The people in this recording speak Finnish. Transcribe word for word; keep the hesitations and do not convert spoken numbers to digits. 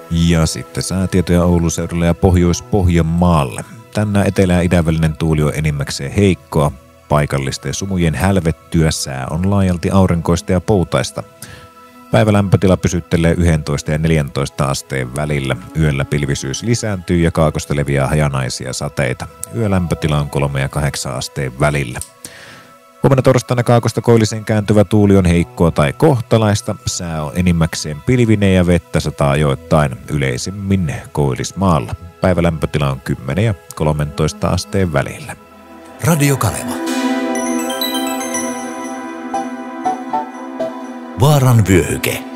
Ja sitten säätietoja Oulun seudulle ja Pohjois-Pohjanmaalle. Tänään etelä- ja idänvälinen tuuli on enimmäkseen heikkoa. Paikallisten sumujen hälvettyä sää on laajalti aurinkoista ja poutaista. Päivälämpötila pysyttelee yksitoista ja neljäntoista asteen välillä. Yöllä pilvisyys lisääntyy ja kaakosta leviää hajanaisia sateita. Yölämpötila on kolme ja kahdeksan asteen välillä. Huomenna torstaina kaakosta koilliseen kääntyvä tuuli on heikkoa tai kohtalaista. Sää on enimmäkseen pilvinen ja vettä sataa ajoittain, yleisemmin Koillismaalla. Päivälämpötila on kymmenen ja kolmetoista asteen välillä. Radio Kaleva. Vaaran vyöhyke.